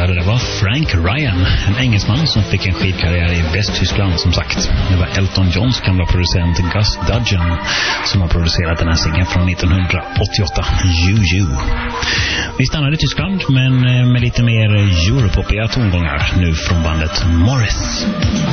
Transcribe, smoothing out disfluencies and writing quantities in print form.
hörde det var Frank Ryan, en engelsman som fick en skivkarriär i Västtyskland som sagt. Det var Elton Johns gamla producent Gus Dudgeon som har producerat den här singeln från 1988, You. Vi stannade i Tyskland men med lite mer europopiga tongångar nu från bandet Morris.